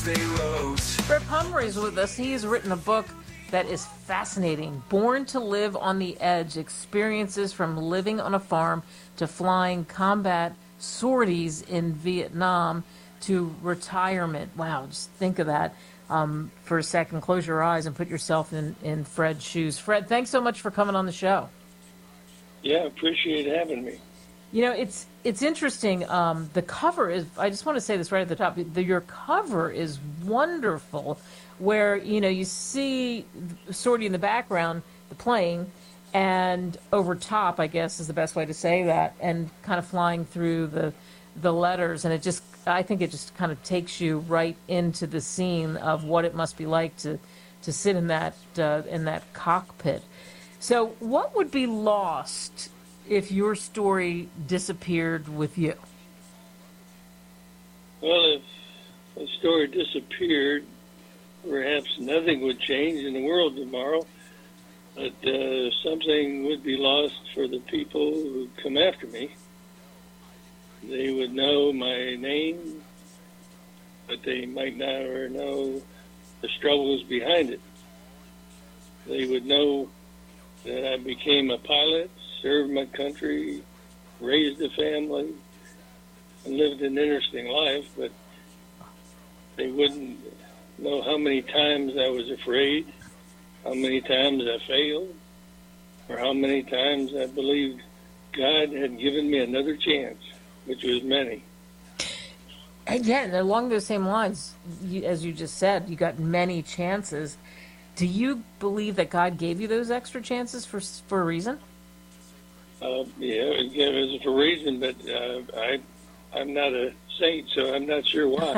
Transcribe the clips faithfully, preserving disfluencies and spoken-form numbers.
they wrote. Brett Pomeroy is with us. He has written a book that is fascinating. Born to Live on the Edge, experiences from living on a farm to flying combat sorties in Vietnam to retirement. Wow, just think of that um, for a second. Close your eyes and put yourself in, in Fred's shoes. Fred, thanks so much for coming on the show. Yeah, appreciate having me. You know, it's it's interesting. Um, the cover is, I just want to say this right at the top, the, your cover is wonderful, where, you know, you see sortie in the background, the plane, and over top, I guess is the best way to say that, and kind of flying through the the letters, and it just, I think it just kind of takes you right into the scene of what it must be like to, to sit in that uh, in that cockpit. So what would be lost if your story disappeared with you? Well, if a story disappeared, perhaps nothing would change in the world tomorrow, but uh, something would be lost for the people who come after me. They would know my name, but they might never know the struggles behind it. They would know that I became a pilot, served my country, raised a family, and lived an interesting life, but they wouldn't know how many times I was afraid, how many times I failed, or how many times I believed God had given me another chance, which was many. And yeah, and along those same lines, you, as you just said, you got many chances. Do you believe that God gave you those extra chances for for a reason? Uh, yeah, it was for a reason, but uh, I, I'm not a saint, so I'm not sure why.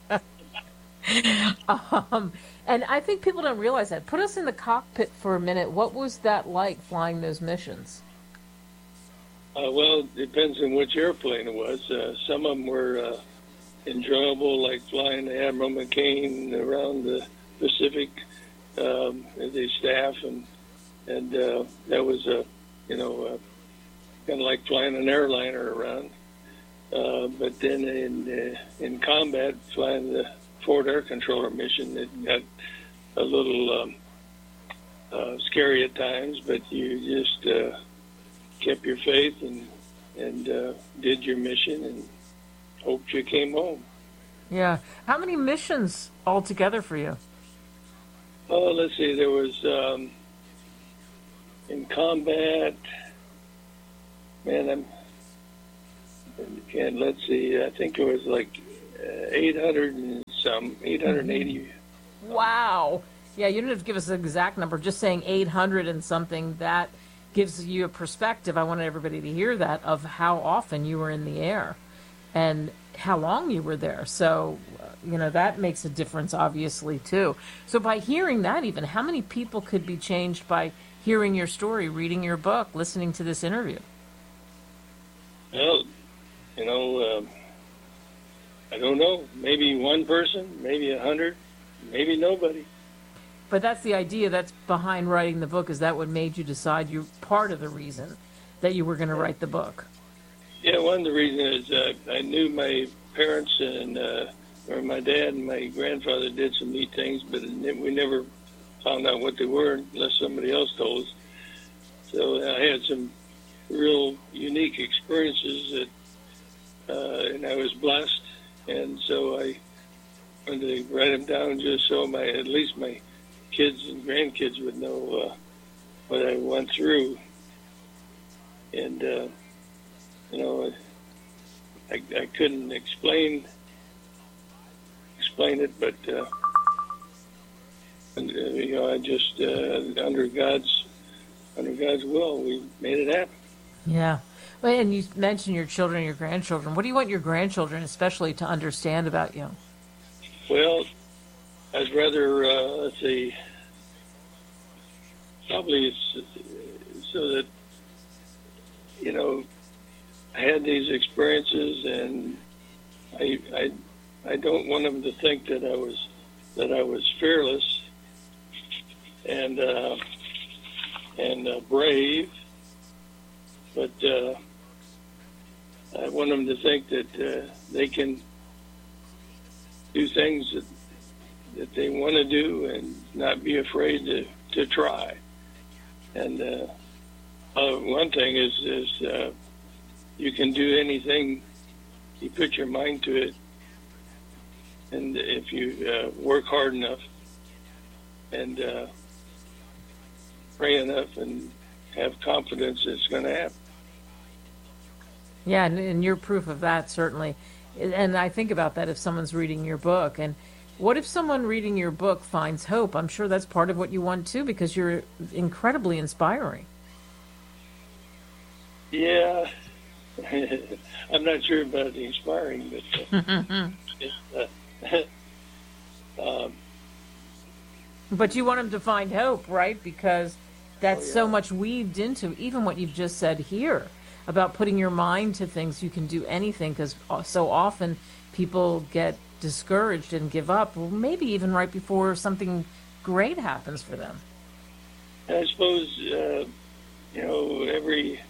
um, and I think people don't realize that. Put us in the cockpit for a minute. What was that like, flying those missions? Uh, well, it depends on which airplane it was. Uh, some of them were uh, enjoyable, like flying the Admiral McCain around the Pacific um, as a staff, and and uh, that was a, uh, you know, uh, kind of like flying an airliner around. Uh, but then in uh, in combat, flying the Ford Air Controller mission, it got a little um, uh, scary at times, but you just uh, kept your faith and and uh, did your mission and hoped you came home. Yeah. How many missions altogether for you? Oh, let's see. There was um, in combat. Man, I'm. And let's see. I think it was like uh, eight hundred and some, eight hundred eighty. Wow. Yeah, you didn't have to give us an exact number. Just saying eight hundred and something, that gives you a perspective. I wanted everybody to hear that, of how often you were in the air and how long you were there. So, uh, you know, that makes a difference, obviously, too. So by hearing that, even, how many people could be changed by hearing your story, reading your book, listening to this interview? Well, you know, um, I don't know. Maybe one person, maybe a hundred, maybe nobody. But that's the idea that's behind writing the book. Is that what made you decide, you're part of the reason that you were going to write the book? Yeah, one of the reasons is uh, I knew my parents and uh, or my dad and my grandfather did some neat things, but we never found out what they were unless somebody else told us. So I had some real unique experiences that, uh, and I was blessed, and so I wanted to write them down just so my at least my kids and grandkids would know uh, what I went through. And uh, you know, I, I couldn't explain explain it, but uh, and, uh, you know, I just uh, under God's under God's will, we made it happen. Yeah. Well, and you mentioned your children and your grandchildren. What do you want your grandchildren especially to understand about you? Well, I'd rather, uh, let's see, probably it's so that, you know, I had these experiences, and I, I, I don't want them to think that I was, that I was fearless and, uh, and uh, brave, but uh, I want them to think that uh, they can do things that that they want to do and not be afraid to, to try. And uh, uh, one thing is, is uh, you can do anything you put your mind to it. And if you uh, work hard enough and uh, pray enough and have confidence, it's going to happen. Yeah, and, and you're proof of that, certainly. And I think about that if someone's reading your book. And what if someone reading your book finds hope? I'm sure that's part of what you want, too, because you're incredibly inspiring. Yeah. I'm not sure about the inspiring, but... Uh, it's, uh, um, but you want them to find hope, right? Because that's oh, yeah. so much weaved into even what you've just said here about putting your mind to things. You can do anything, because so often people get discouraged and give up, well, maybe even right before something great happens for them. I suppose, uh, you know, every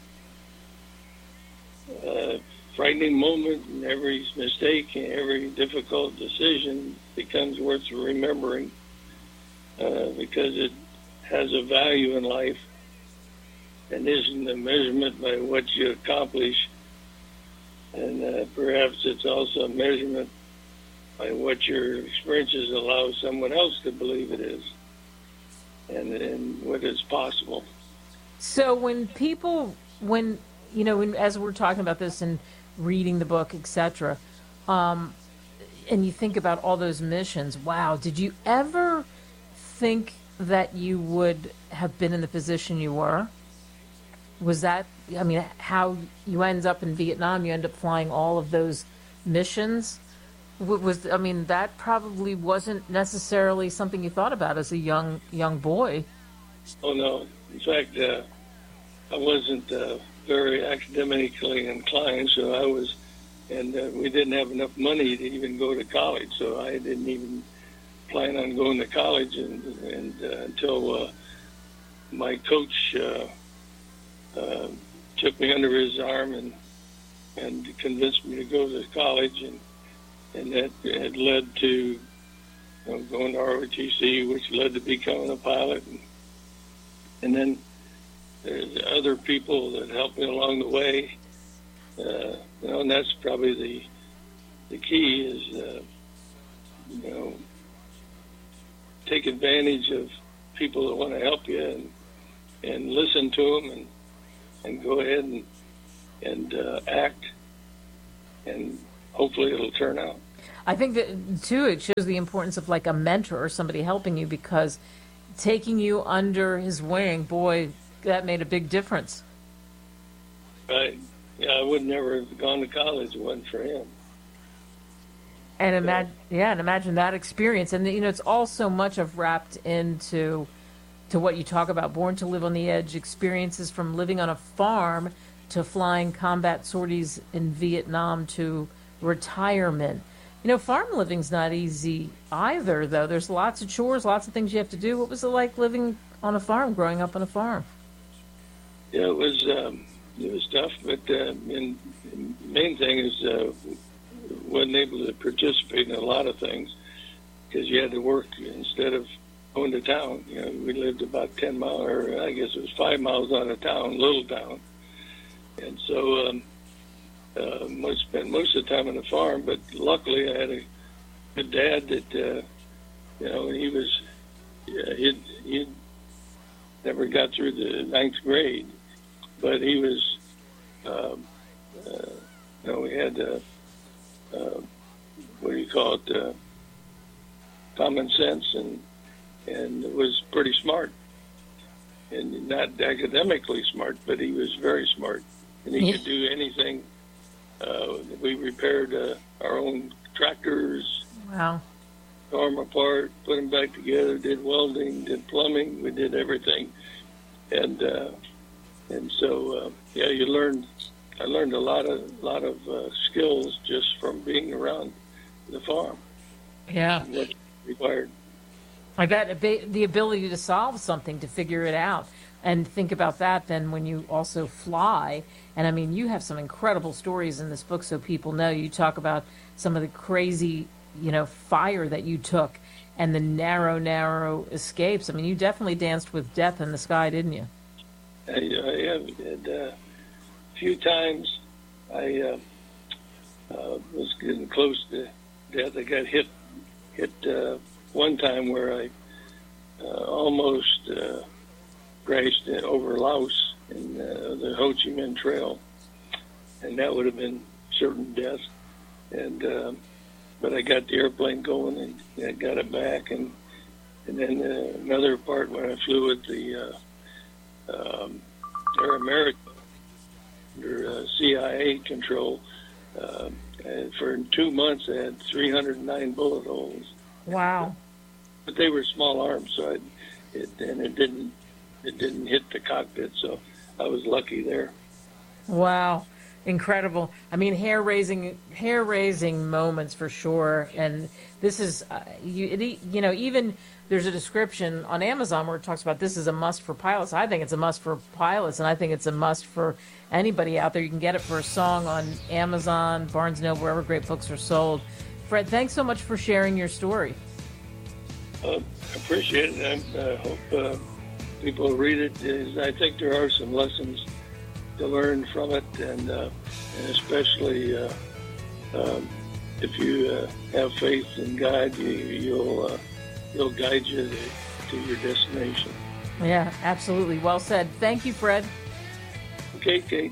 uh, frightening moment and every mistake and every difficult decision becomes worth remembering uh, because it has a value in life and isn't a measurement by what you accomplish. And uh, perhaps it's also a measurement by what your experiences allow someone else to believe it is and, and what is possible. So when people, when, you know, when, as we're talking about this and reading the book, et cetera, um, and you think about all those missions, wow, did you ever think that you would have been in the position you were? Was that, I mean, how you end up in Vietnam, you end up flying all of those missions? Was, I mean, that probably wasn't necessarily something you thought about as a young young boy. Oh, no. In fact, uh, I wasn't uh, very academically inclined, so I was, and uh, we didn't have enough money to even go to college, so I didn't even plan on going to college and, and uh, until uh, my coach uh, uh, took me under his arm and and convinced me to go to college, and and that had led to you know, going to R O T C, which led to becoming a pilot, and, and then there's other people that helped me along the way. Uh, you know, and that's probably the the key is uh, you know take advantage of people that want to help you and and listen to them and and go ahead and and uh, act, and hopefully it'll turn out. I think that too it shows the importance of like a mentor or somebody helping you, because taking you under his wing, boy, that made a big difference. Right. Yeah, I would never have gone to college if it wasn't for him. And imagine, yeah, and imagine that experience. And you know, it's all so much of wrapped into to what you talk about, born to live on the edge, experiences from living on a farm to flying combat sorties in Vietnam to retirement. You know, farm living's not easy either, though. There's lots of chores, lots of things you have to do. What was it like living on a farm, growing up on a farm? Yeah, it was um, it was tough, but uh, and the main thing is uh, wasn't able to participate in a lot of things because you had to work instead of going to town. You know, we lived about ten miles, or I guess it was five miles out of town, little town, and so um, uh, I spent most of the time on the farm. But luckily, I had a good dad that uh, you know he was yeah, he he never got through the ninth grade, but he was um, uh, you know we had uh, uh, what do you call it uh, common sense and. and was pretty smart, and not academically smart, but he was very smart, and he could do anything. Uh, we repaired uh, our own tractors, wow, tore them apart, put them back together, did welding, did plumbing, we did everything, and uh, and so uh, yeah, you learned. I learned a lot of lot of uh, skills just from being around the farm. Yeah, what required. I bet the ability to solve something, to figure it out, and think about that then when you also fly. And I mean, you have some incredible stories in this book, so people know. You talk about some of the crazy, you know, fire that you took and the narrow, narrow escapes. I mean, you definitely danced with death in the sky, didn't you? I, I have. And, uh, a few times I uh, uh, was getting close to death. I got hit hit uh, one time where I uh, almost uh, crashed over Laos in uh, the Ho Chi Minh Trail, and that would have been certain death. And um, but I got the airplane going and I got it back, and and then uh, another part when I flew with the uh, um, Air America under uh, C I A control. Uh, and for two months, I had three hundred nine bullet holes. Wow! But they were small arms, so I, it and it didn't it didn't hit the cockpit, so I was lucky there. Wow. Incredible. I mean, hair raising, hair raising moments for sure. And this is, uh, you, it, you know, even there's a description on Amazon where it talks about this is a must for pilots. I think it's a must for pilots, and I think it's a must for anybody out there. You can get it for a song on Amazon, Barnes and Noble, wherever great books are sold. Fred, thanks so much for sharing your story. Uh, I appreciate it. I uh, hope uh, people read it. I think there are some lessons to learn from it, and, uh, and especially uh, um, if you uh, have faith in God, you, you'll uh, he'll guide you to, to your destination. Yeah, absolutely. Well said. Thank you, Fred. Okay, Kate.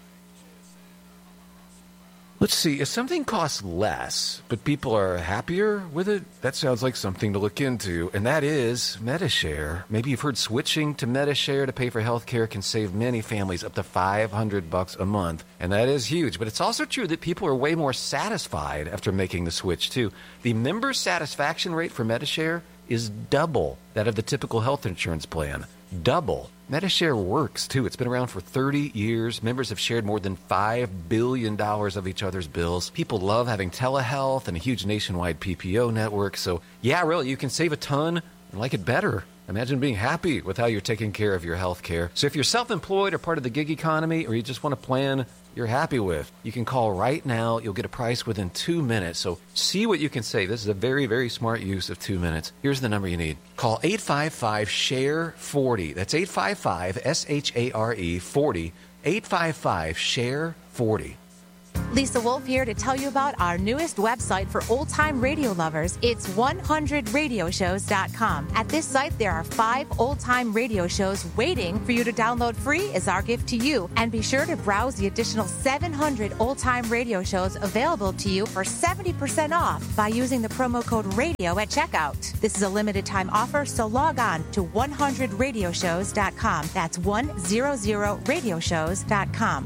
Let's see, if something costs less, but people are happier with it, that sounds like something to look into, and that is Medi-Share. Maybe you've heard switching to Medi-Share to pay for health care can save many families up to five hundred bucks a month, and that is huge. But it's also true that people are way more satisfied after making the switch, too. The member satisfaction rate for Medi-Share is double that of the typical health insurance plan. Double. Medi-Share works, too. It's been around for thirty years. Members have shared more than five billion dollars of each other's bills. People love having telehealth and a huge nationwide P P O network. So, yeah, really, you can save a ton and like it better. Imagine being happy with how you're taking care of your health care. So if you're self-employed or part of the gig economy, or you just want a plan you're happy with, you can call right now. You'll get a price within two minutes. So see what you can save. This is a very, very smart use of two minutes. Here's the number you need. Call eight five five, S H A R E, forty. That's eight five five, S H A R E, forty. eight five five, S H A R E, forty. Lisa Wolf here to tell you about our newest website for old-time radio lovers. It's one hundred radio shows dot com. At this site, there are five old-time radio shows waiting for you to download free as our gift to you. And be sure to browse the additional seven hundred old-time radio shows available to you for seventy percent off by using the promo code RADIO at checkout. This is a limited-time offer, so log on to one hundred radio shows dot com. That's one hundred radio shows dot com.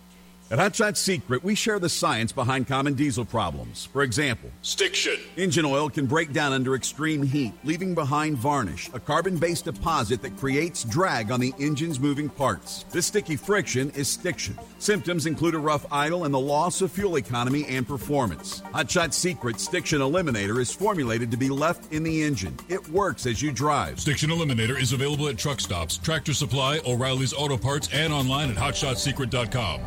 At Hot Shot Secret, we share the science behind common diesel problems. For example, stiction. Engine oil can break down under extreme heat, leaving behind varnish, a carbon-based deposit that creates drag on the engine's moving parts. This sticky friction is stiction. Symptoms include a rough idle and the loss of fuel economy and performance. Hot Shot Secret Stiction Eliminator is formulated to be left in the engine. It works as you drive. Stiction Eliminator is available at truck stops, Tractor Supply, O'Reilly's Auto Parts, and online at hot shot secret dot com.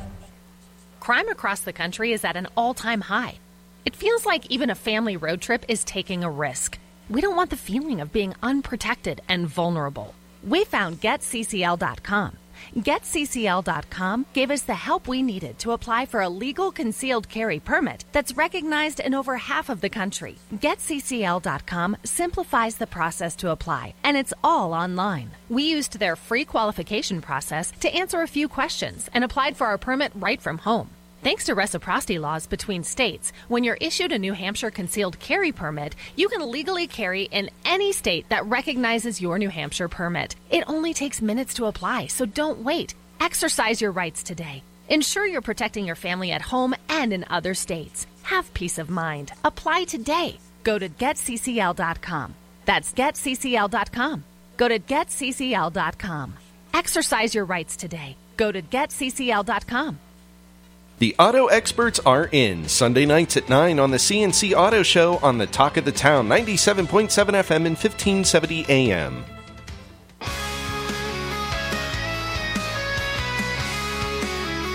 Crime across the country is at an all-time high. It feels like even a family road trip is taking a risk. We don't want the feeling of being unprotected and vulnerable. We found get C C L dot com. get C C L dot com gave us the help we needed to apply for a legal concealed carry permit that's recognized in over half of the country. get C C L dot com simplifies the process to apply, and it's all online. We used their free qualification process to answer a few questions and applied for our permit right from home. Thanks to reciprocity laws between states, when you're issued a New Hampshire concealed carry permit, you can legally carry in any state that recognizes your New Hampshire permit. It only takes minutes to apply, so don't wait. Exercise your rights today. Ensure you're protecting your family at home and in other states. Have peace of mind. Apply today. Go to get C C L dot com. That's get C C L dot com. Go to get C C L dot com. Exercise your rights today. Go to get C C L dot com. The auto experts are in. Sunday nights at nine on the C N C Auto Show on the Talk of the Town, ninety-seven point seven F M and fifteen seventy A M.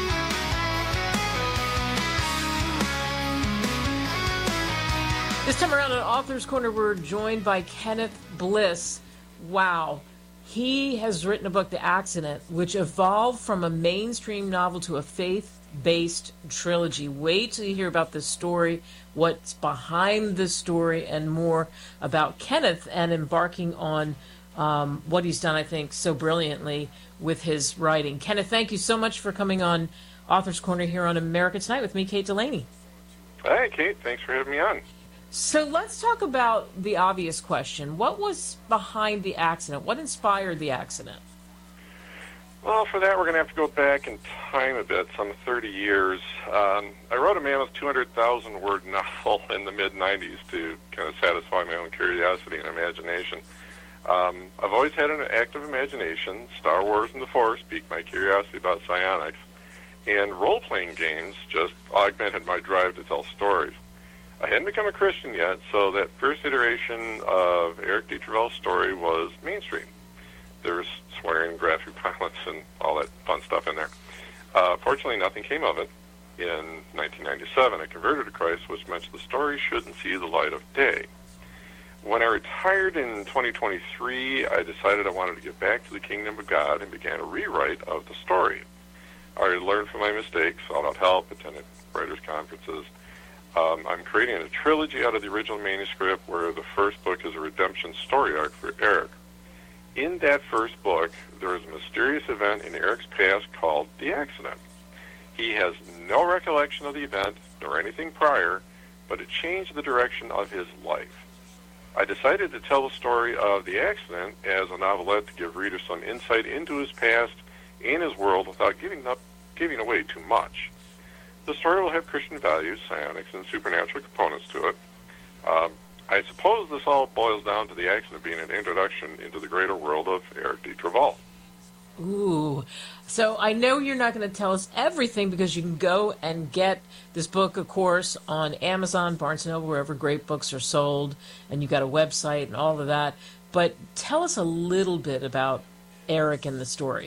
This time Author's Corner, we're joined by Kenneth Bliss. Wow. He has written a book, The Accident, which evolved from a mainstream novel to a faith-based trilogy. Wait till you hear about this story, what's behind the story, and more about Kenneth and embarking on um, what he's done, I think, so brilliantly with his writing. Kenneth, thank you so much for coming on Author's Corner here on America Tonight with me, Kate Delaney. Hi, Kate. Thanks for having me on. So let's talk about the obvious question. What was behind the accident? What inspired the accident? Well, for that, we're going to have to go back in time a bit, some thirty years. Um, I wrote a mammoth two hundred thousand word novel in the mid nineties to kind of satisfy my own curiosity and imagination. Um, I've always had an active imagination. Star Wars and the Force piqued my curiosity about psionics. And role-playing games just augmented my drive to tell stories. I hadn't become a Christian yet, so that first iteration of Eric D. Travell's story was mainstream. There was swearing, graphic violence, and all that fun stuff in there. Uh, fortunately, nothing came of it. In nineteen ninety-seven, I converted to Christ, which meant the story shouldn't see the light of day. When I retired in twenty twenty-three, I decided I wanted to get back to the kingdom of God and began a rewrite of the story. I learned from my mistakes, sought out help, attended writers' conferences. Um, I'm creating a trilogy out of the original manuscript where the first book is a redemption story arc for Eric. In that first book, there is a mysterious event in Eric's past called The Accident. He has no recollection of the event nor anything prior, but it changed the direction of his life. I decided to tell the story of The Accident as a novelette to give readers some insight into his past and his world without giving up, giving away too much. The story will have Christian values, psionics, and supernatural components to it. Um, I suppose this all boils down to The Accident being an introduction into the greater world of Eric D. Travell. Ooh. So I know you're not going to tell us everything because you can go and get this book, of course, on Amazon, Barnes and Noble, wherever great books are sold, and you got a website and all of that. But tell us a little bit about Eric and the story.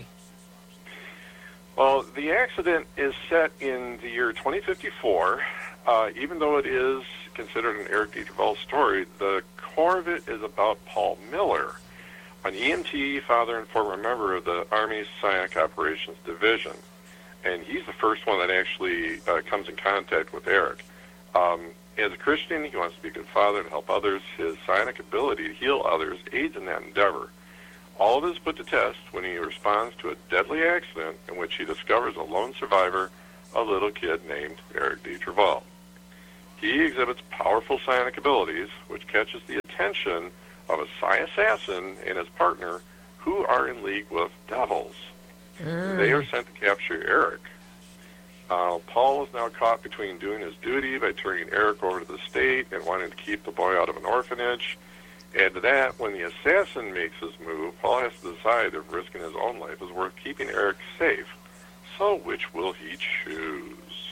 Well, The Accident is set in the year twenty fifty-four. Uh, even though it is considered an Eric D. Travell story, the core of it is about Paul Miller, an E M T, father and former member of the Army's Psionic Operations Division. And he's the first one that actually uh, comes in contact with Eric. Um, as a Christian, he wants to be a good father to help others. His psionic ability to heal others aids in that endeavor. All of it is put to test when he responds to a deadly accident in which he discovers a lone survivor, a little kid named Eric D. Travell. He exhibits powerful psionic abilities, which catches the attention of a psi assassin and his partner, who are in league with devils. Mm. They are sent to capture Eric. Uh, Paul is now caught between doing his duty by turning Eric over to the state and wanting to keep the boy out of an orphanage. Add to that, when the assassin makes his move, Paul has to decide if risking his own life is worth keeping Eric safe. So which will he choose?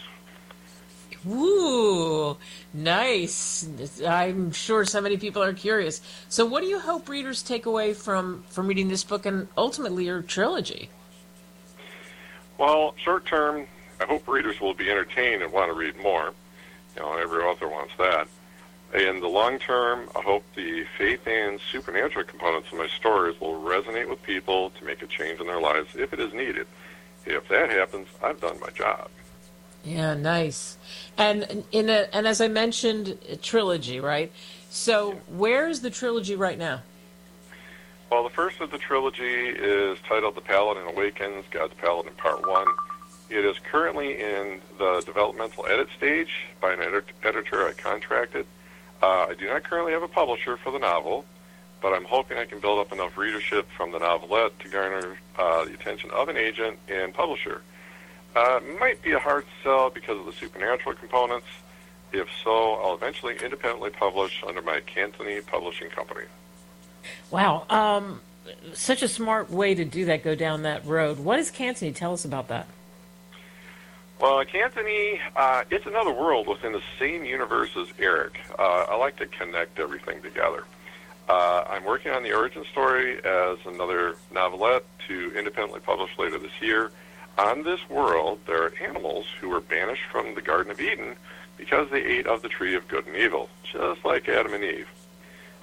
Ooh, nice. I'm sure so many people are curious. So what do you hope readers take away from, from reading this book and ultimately your trilogy? Well, short term, I hope readers will be entertained and want to read more. You know, every author wants that. In the long term, I hope the faith and supernatural components of my stories will resonate with people to make a change in their lives if it is needed. If that happens, I've done my job. Yeah, nice. And in a, and as I mentioned, a trilogy, right? So yeah. Where is the trilogy right now? Well, the first of the trilogy is titled The Paladin Awakens, God's Paladin Part one. It is currently in the developmental edit stage by an edit- editor I contracted. Uh, I do not currently have a publisher for the novel, but I'm hoping I can build up enough readership from the novelette to garner uh, the attention of an agent and publisher. Uh, it might be a hard sell because of the supernatural components. If so, I'll eventually independently publish under my Cantony Publishing Company. Wow. Um, such a smart way to do that, go down that road. What is Cantony? Tell us about that. Well, Cantony, uh, it's another world within the same universe as Eric. Uh, I like to connect everything together. Uh, I'm working on the origin story as another novelette to independently publish later this year. On this world, there are animals who were banished from the Garden of Eden because they ate of the tree of good and evil, just like Adam and Eve.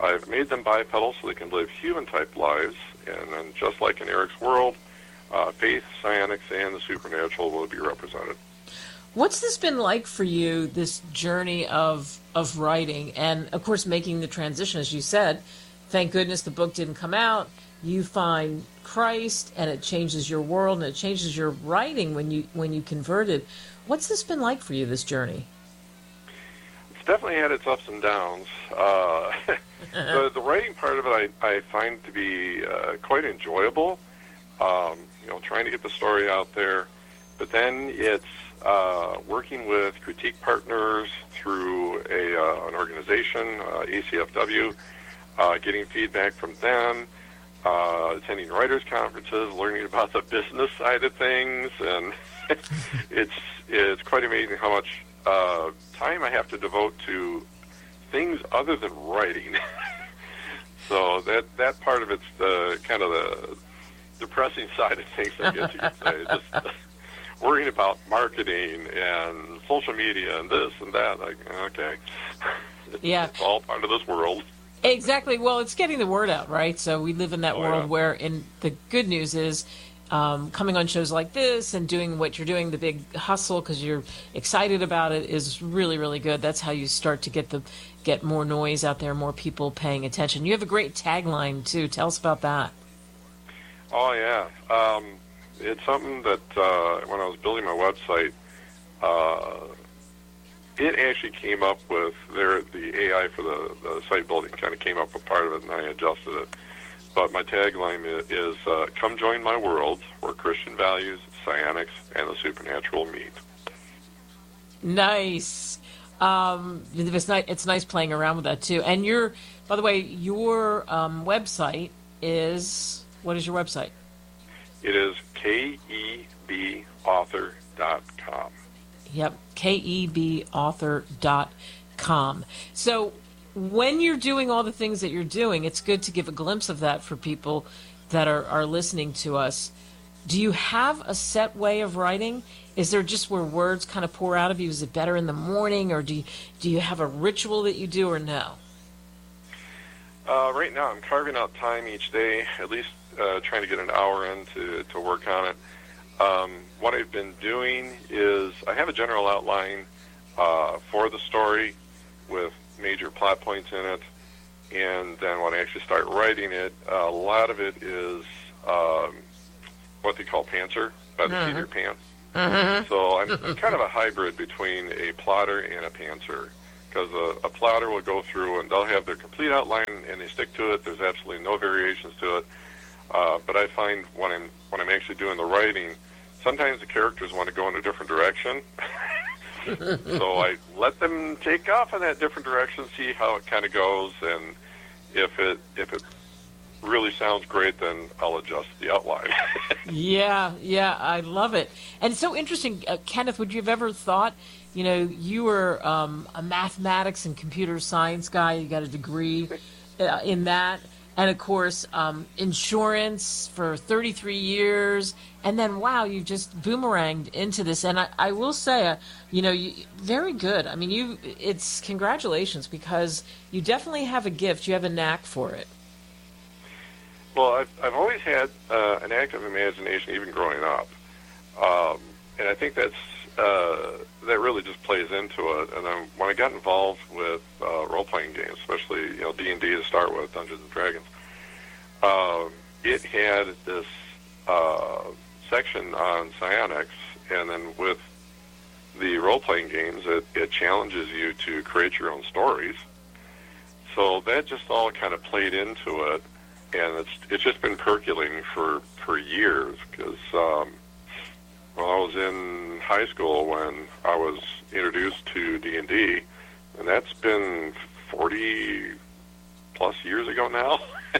I've made them bipedal so they can live human-type lives, and then just like in Eric's world, uh, faith, psionics, and the supernatural will be represented. What's this been like for you, this journey of of writing, and, of course, making the transition, as you said? Thank goodness the book didn't come out. You find Christ, and it changes your world, and it changes your writing when you when you converted. What's this been like for you, this journey? It's definitely had its ups and downs. Uh, the, the writing part of it I, I find to be uh, quite enjoyable, um, you know, trying to get the story out there. But then it's uh, working with critique partners through a uh, an organization, uh, A C F W, uh, getting feedback from them, uh, attending writers' conferences, learning about the business side of things, and it's it's quite amazing how much uh, time I have to devote to things other than writing. So that that part of it's the kind of the depressing side of things, I guess you could say. Just worrying about marketing and social media and this and that. Like, okay, it's, yeah, it's all part of this world. Exactly. Well, it's getting the word out, right? So we live in that oh, world yeah. where, in the good news is, um, coming on shows like this and doing what you're doing, the big hustle because you're excited about it, is really, really good. That's how you start to get the get more noise out there, more people paying attention. You have a great tagline too. Tell us about that. Oh yeah, um, it's something that uh, when I was building my website, uh, it actually came up with their the A I for the, the site building kind of came up with part of it, and I adjusted it. But my tagline is, is uh, "Come join my world, where Christian values, psionics, and the supernatural meet." Nice. Um, it's nice. It's nice playing around with that too. And your, by the way, your um, website is, what is your website? It is K E B author dot com. Yep, K E B author dot com. So when you're doing all the things that you're doing, it's good to give a glimpse of that for people that are, are listening to us. Do you have a set way of writing? Is there just where words kind of pour out of you? Is it better in the morning, or do you, do you have a ritual that you do, or no? Uh, right now, I'm carving out time each day, at least uh, trying to get an hour in to, to work on it. Um, what I've been doing is I have a general outline uh, for the story with major plot points in it, and then when I actually start writing it, a lot of it is um, what they call pantser, by the seat of your pants. Mm-hmm. So I'm, I'm kind of a hybrid between a plotter and a pantser, because a, a plotter will go through and they'll have their complete outline and they stick to it. There's absolutely no variations to it. Uh, but I find when I'm when I'm actually doing the writing, sometimes the characters want to go in a different direction. So I let them take off in that different direction, see how it kind of goes, and if it if it really sounds great, then I'll adjust the outline. Yeah, yeah, I love it. And it's so interesting, uh, Kenneth, would you have ever thought, you know, you were um, a mathematics and computer science guy, you got a degree uh, in that, and of course, um, insurance for thirty-three years, and then, wow, you just boomeranged into this. And I, I will say, uh, you know, you, very good. I mean, you, it's congratulations, because you definitely have a gift. You have a knack for it. Well, I've, I've always had uh, an active imagination, even growing up, um, and I think that's uh, that really just plays into it. And then when I got involved with uh, role-playing games, especially you know D and D to start with, Dungeons and Dragons, uh, it had this uh, section on psionics, and then with the role-playing games, it, it challenges you to create your own stories. So that just all kind of played into it. And it's it's just been percolating for, for years, because um, well, I was in high school when I was introduced to D and D, and that's been forty plus years ago now.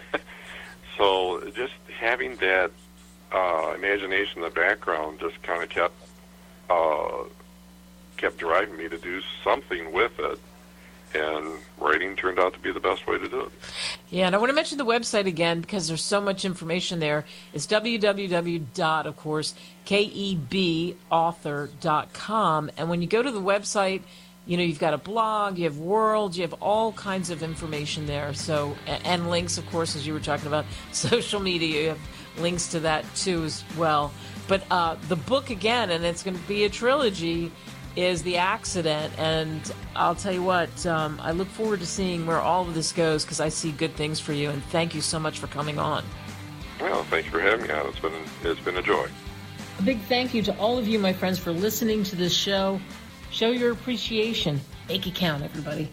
So just having that uh, imagination in the background just kind of kept uh, kept driving me to do something with it. And writing turned out to be the best way to do it. Yeah, and I want to mention the website again, because there's so much information there. It's w w w dot, of course, K E B author dot com. And when you go to the website, You know, you've got a blog, you have World, you have all kinds of information there. So, and links, of course, as you were talking about, social media, you have links to that too as well. But uh, the book, again, and it's going to be a trilogy, is The Accident. And I'll tell you what, um, I look forward to seeing where all of this goes, because I see good things for you. And thank you so much for coming on. Well, thank you for having me on. It's been, it's been a joy. A big thank you to all of you, my friends, for listening to this show. Show your appreciation. Make it count, everybody.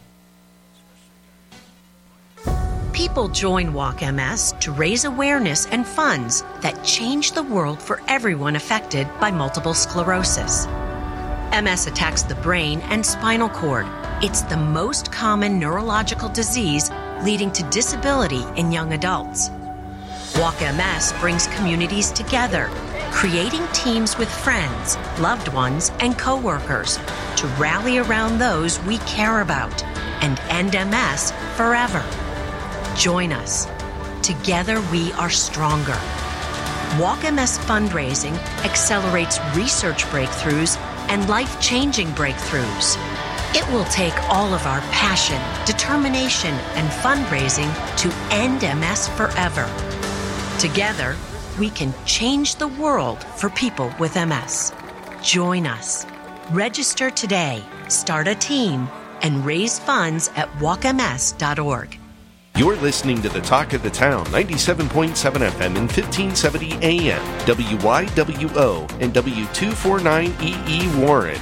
People join Walk M S to raise awareness and funds that change the world for everyone affected by multiple sclerosis. M S attacks the brain and spinal cord. It's the most common neurological disease leading to disability in young adults. Walk M S brings communities together, creating teams with friends, loved ones, and coworkers to rally around those we care about and end M S forever. Join us. Together we are stronger. Walk M S fundraising accelerates research breakthroughs and life-changing breakthroughs. It will take all of our passion, determination, and fundraising to end M S forever. Together, we can change the world for people with M S. Join us. Register today, start a team, and raise funds at walk m s dot org. You're listening to the Talk of the Town, ninety-seven point seven F M and fifteen seventy A M, W Y W O and W two forty-nine E E Warren.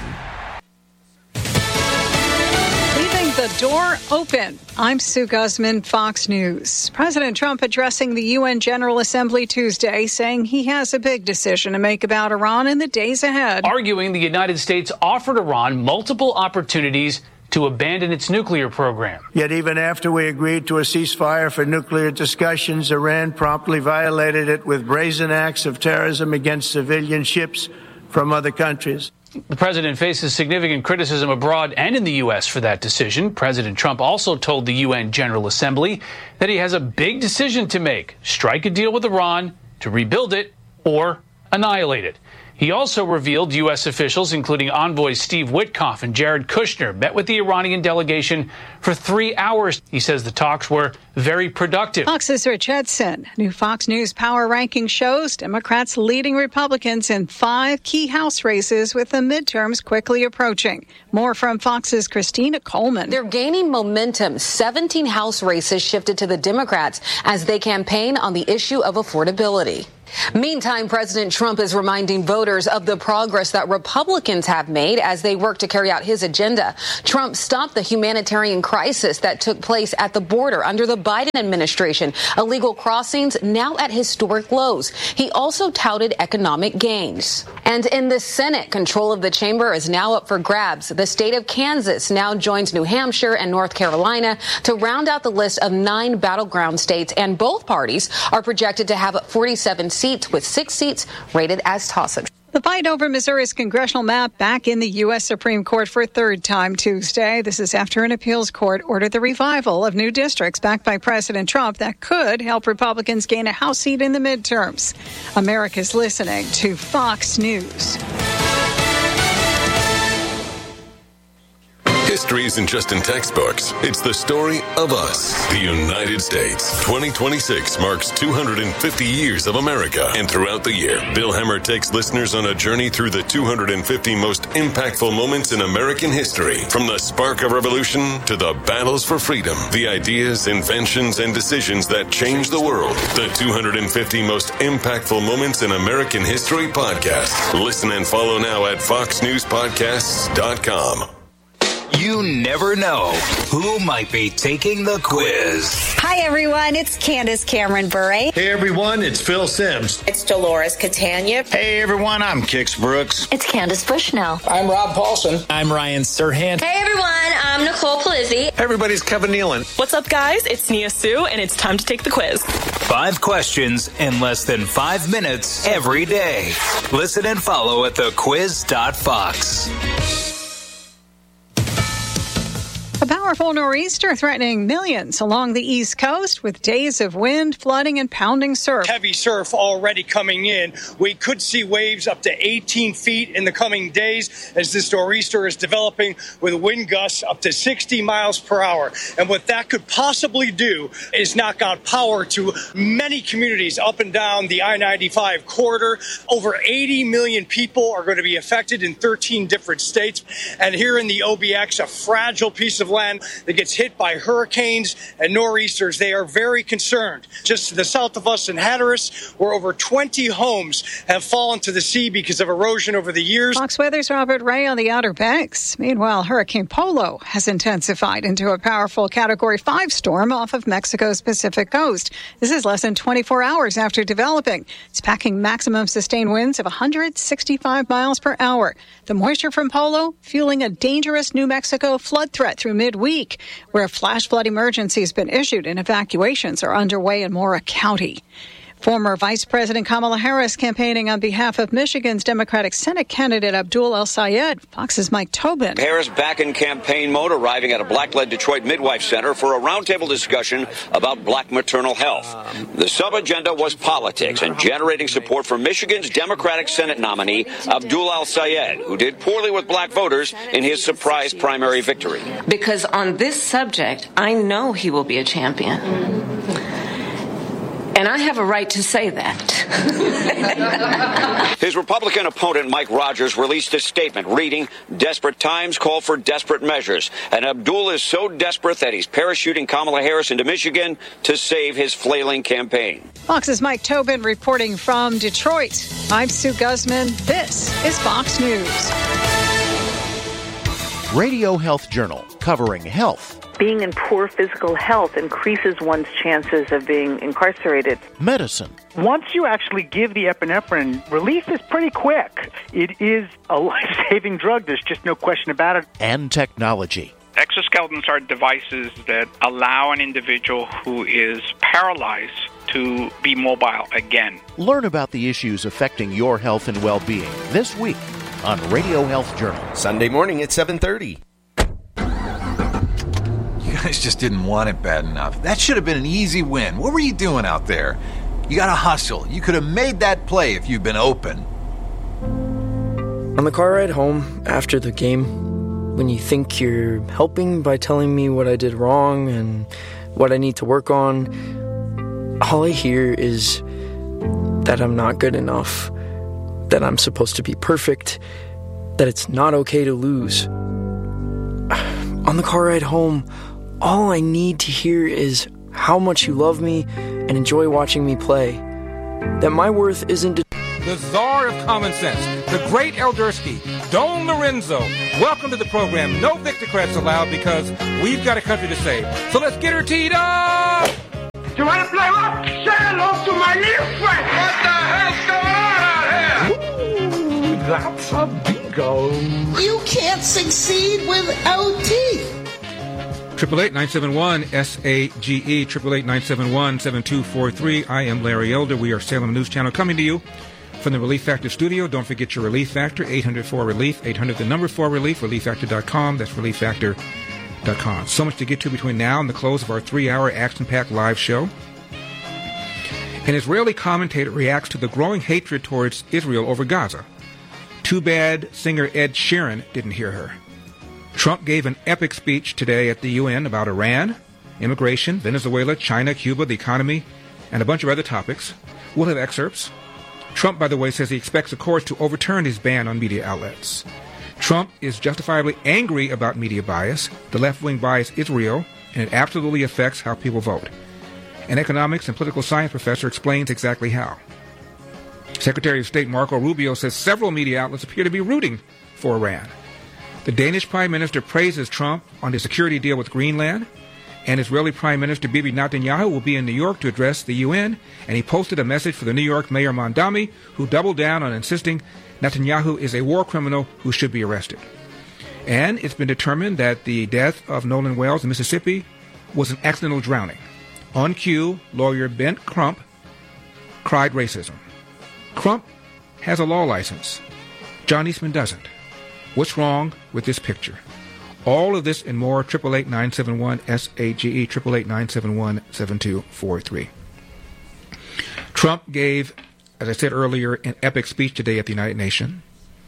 The door open. I'm Sue Guzman, Fox News. President Trump addressing the U N General Assembly Tuesday, saying he has a big decision to make about Iran in the days ahead. Arguing the United States offered Iran multiple opportunities to abandon its nuclear program. Yet even after we agreed to a ceasefire for nuclear discussions, Iran promptly violated it with brazen acts of terrorism against civilian ships from other countries. The president faces significant criticism abroad and in the U S for that decision. President Trump also told the U N General Assembly that he has a big decision to make: strike a deal with Iran to rebuild it or annihilate it. He also revealed U S officials, including envoys Steve Witkoff and Jared Kushner, met with the Iranian delegation for three hours. He says the talks were very productive. Fox's Rich Edson. New Fox News Power Ranking shows Democrats leading Republicans in five key House races with the midterms quickly approaching. More from Fox's Christina Coleman. They're gaining momentum. seventeen House races shifted to the Democrats as they campaign on the issue of affordability. Meantime, President Trump is reminding voters of the progress that Republicans have made as they work to carry out his agenda. Trump stopped the humanitarian crisis that took place at the border under the Biden administration. Illegal crossings now at historic lows. He also touted economic gains. And in the Senate, control of the chamber is now up for grabs. The state of Kansas now joins New Hampshire and North Carolina to round out the list of nine battleground states, and both parties are projected to have forty-seven seats, with six seats rated as toss-ups. The fight over Missouri's congressional map back in the U S Supreme Court for a third time Tuesday. This is after an appeals court ordered the revival of new districts backed by President Trump that could help Republicans gain a House seat in the midterms. America's listening to Fox News. History isn't just in textbooks. It's the story of us, the United States. twenty twenty-six marks two hundred fifty years of America. And throughout the year, Bill Hemmer takes listeners on a journey through the two hundred fifty most impactful moments in American history. From the spark of revolution to the battles for freedom, the ideas, inventions, and decisions that changed the world. The two hundred fifty most impactful moments in American history podcast. Listen and follow now at fox news podcasts dot com. You never know who might be taking the quiz. Hi, everyone. It's Candace Cameron Bure. Hey, everyone. It's Phil Sims. It's Dolores Catania. Hey, everyone. I'm Kix Brooks. It's Candace Bushnell. I'm Rob Paulson. I'm Ryan Serhant. Hey, everyone. I'm Nicole Palizzi. Everybody's Kevin Nealon. What's up, guys? It's Nia Sue, and it's time to take the quiz. Five questions in less than five minutes every day. Listen and follow at the quiz dot fox. About powerful nor'easter threatening millions along the East Coast with days of wind, flooding, and pounding surf. Heavy surf already coming in. We could see waves up to eighteen feet in the coming days as this nor'easter is developing with wind gusts up to sixty miles per hour. And what that could possibly do is knock out power to many communities up and down the I ninety-five corridor. Over eighty million people are going to be affected in thirteen different states. And here in the O B X, a fragile piece of land that gets hit by hurricanes and nor'easters. They are very concerned. Just to the south of us in Hatteras, where over twenty homes have fallen to the sea because of erosion over the years. Fox Weather's Robert Ray on the Outer Banks. Meanwhile, Hurricane Polo has intensified into a powerful Category five storm off of Mexico's Pacific coast. This is less than twenty-four hours after developing. It's packing maximum sustained winds of one hundred sixty-five miles per hour. The moisture from Polo fueling a dangerous New Mexico flood threat through midweek, where a flash flood emergency has been issued and evacuations are underway in Mora County. Former Vice President Kamala Harris campaigning on behalf of Michigan's Democratic Senate candidate Abdul El-Sayed. Fox's Mike Tobin. Harris back in campaign mode, arriving at a black-led Detroit Midwife Center for a roundtable discussion about black maternal health. The sub-agenda was politics and generating support for Michigan's Democratic Senate nominee Abdul El-Sayed, who did poorly with black voters in his surprise primary victory. Because on this subject, I know he will be a champion. And I have a right to say that. His Republican opponent, Mike Rogers, released a statement reading, "Desperate times call for desperate measures." And Abdul is so desperate that he's parachuting Kamala Harris into Michigan to save his flailing campaign. Fox's Mike Tobin reporting from Detroit. I'm Sue Guzman. This is Fox News. Radio Health Journal, covering health. Being in poor physical health increases one's chances of being incarcerated. Medicine. Once you actually give the epinephrine, relief is pretty quick. It is a life-saving drug. There's just no question about it. And technology. Exoskeletons are devices that allow an individual who is paralyzed to be mobile again. Learn about the issues affecting your health and well-being this week on Radio Health Journal. Sunday morning at seven thirty. You guys just didn't want it bad enough. That should have been an easy win. What were you doing out there? You got to hustle. You could have made that play if you'd been open. On the car ride home after the game, when you think you're helping by telling me what I did wrong and what I need to work on, all I hear is that I'm not good enough, that I'm supposed to be perfect, that it's not okay to lose. On the car ride home, all I need to hear is how much you love me and enjoy watching me play. That my worth isn't... The czar of common sense, the great Eldersky, Don Lorenzo. Welcome to the program. No Victocrats allowed because we've got a country to save. So let's get her teed up! You want to play rock? Say hello to my little friend! What the hell's going on out here? Ooh, that's a bingo. You can't succeed without teeth. Triple eight nine seven one S A G E, triple eight nine seven one seven two four three. I am Larry Elder. We are Salem News Channel coming to you from the Relief Factor studio. Don't forget your Relief Factor, eight hundred four relief, eight hundred the number four relief, relief factor dot com. That's relief factor dot com. So much to get to between now and the close of our three-hour action-packed live show. An Israeli commentator reacts to the growing hatred towards Israel over Gaza. Too bad singer Ed Sheeran didn't hear her. Trump gave an epic speech today at the U N about Iran, immigration, Venezuela, China, Cuba, the economy, and a bunch of other topics. We'll have excerpts. Trump, by the way, says he expects the court to overturn his ban on media outlets. Trump is justifiably angry about media bias. The left-wing bias is real, and it absolutely affects how people vote. An economics and political science professor explains exactly how. Secretary of State Marco Rubio says several media outlets appear to be rooting for Iran. The Danish Prime Minister praises Trump on his security deal with Greenland, and Israeli Prime Minister Bibi Netanyahu will be in New York to address the U N, and he posted a message for the New York Mayor Mondami, who doubled down on insisting Netanyahu is a war criminal who should be arrested. And it's been determined that the death of Nolan Wells in Mississippi was an accidental drowning. On cue, lawyer Bent Crump cried racism. Crump has a law license. John Eastman doesn't. What's wrong with this picture? All of this and more, eight eight eight, nine seven one, S A G E, eight eight eight, nine seven one, seven two four three. Trump gave, as I said earlier, an epic speech today at the United Nations.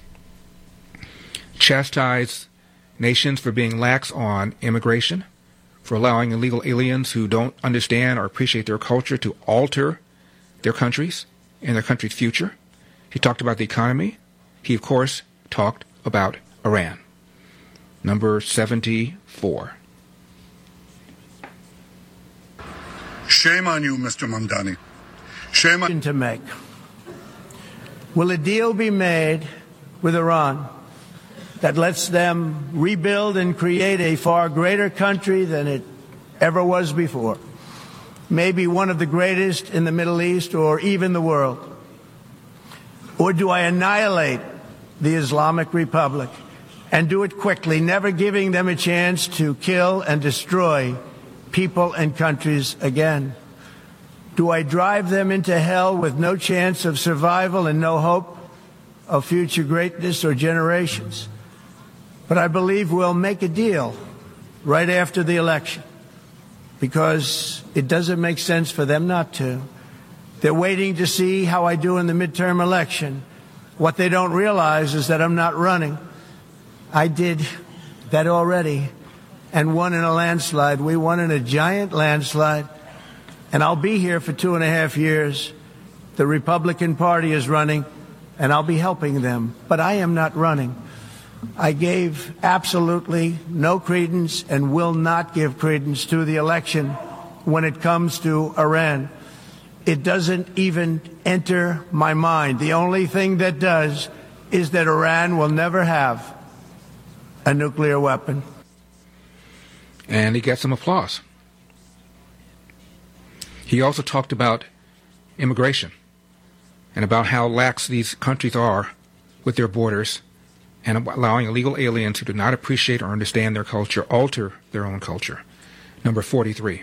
Chastised nations for being lax on immigration, for allowing illegal aliens who don't understand or appreciate their culture to alter their countries and their country's future. He talked about the economy. He, of course, talked about Iran. Number seventy-four. Shame on you, Mister Mamdani. Shame on to make. Will a deal be made with Iran that lets them rebuild and create a far greater country than it ever was before? Maybe one of the greatest in the Middle East or even the world? Or do I annihilate the Islamic Republic and do it quickly, never giving them a chance to kill and destroy people and countries again? Do I drive them into hell with no chance of survival and no hope of future greatness or generations? But I believe we'll make a deal right after the election, because it doesn't make sense for them not to. They're waiting to see how I do in the midterm election. What they don't realize is that I'm not running. I did that already and won in a landslide. We won in a giant landslide. And I'll be here for two and a half years. The Republican Party is running, and I'll be helping them. But I am not running. I gave absolutely no credence and will not give credence to the election when it comes to Iran. It doesn't even enter my mind. The only thing that does is that Iran will never have a nuclear weapon. And he got some applause. He also talked about immigration and about how lax these countries are with their borders and allowing illegal aliens who do not appreciate or understand their culture alter their own culture. Number forty-three.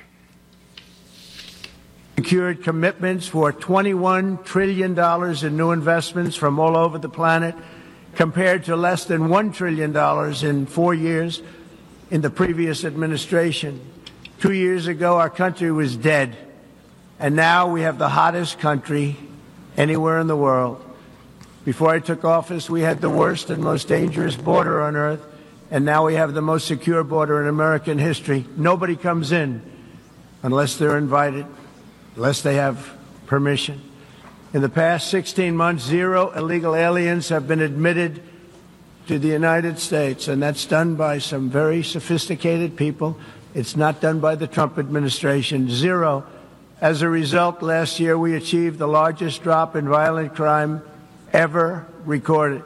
Secured commitments for twenty-one trillion dollars in new investments from all over the planet, compared to less than one trillion dollars in four years in the previous administration. Two years ago, our country was dead. And now we have the hottest country anywhere in the world. Before I took office, we had the worst and most dangerous border on earth, and now we have the most secure border in American history. Nobody comes in unless they're invited, unless they have permission. In the past sixteen months, zero illegal aliens have been admitted to the United States, and that's done by some very sophisticated people. It's not done by the Trump administration. Zero. As a result, last year we achieved the largest drop in violent crime ever recorded.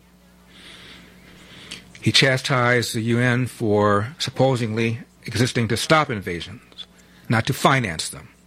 He chastised the U N for supposedly existing to stop invasions, not to finance them.